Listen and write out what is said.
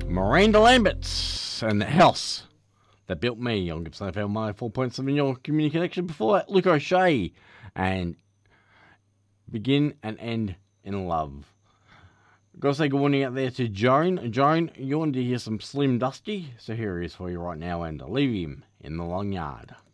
Miranda Lamberts and the house that built me on Gibson FM 4.7, your community connection. Before that, Luke O'Shea and Begin and End in Love. Gotta say good morning out there to Joan. Joan, you wanted to hear some Slim Dusty, so here he is for you right now, and leave him in the long yard.